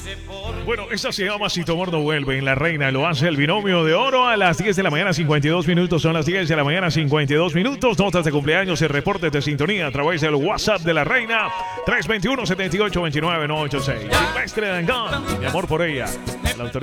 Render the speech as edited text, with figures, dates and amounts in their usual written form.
Bueno, esta se llama Si tu amor no vuelve. En La Reina lo hace el binomio de oro a las 10 de la mañana, 52 minutos. Son las 10 de la mañana, 52 minutos. Notas de cumpleaños y reportes de sintonía a través del WhatsApp de La Reina. 321-7829-986. Silvestre Dangond, mi amor por ella. La autoridad.